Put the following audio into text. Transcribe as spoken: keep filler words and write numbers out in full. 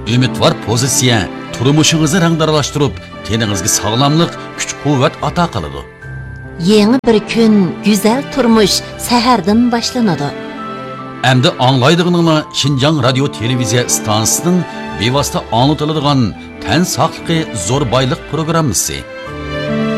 umidvor pozitsiya turmushingizni rangdaralashtirib, teningizga sog'lomlik, kuch-quvvat ato qiladi. Yangi bir kun, go'zal turmush sahardan boshlanadi. Endi anglaydiganinglar Şinjan radio televiziya stansiyasining bevosita anlatiladigan tan saqligi zo'r boylik programmasi.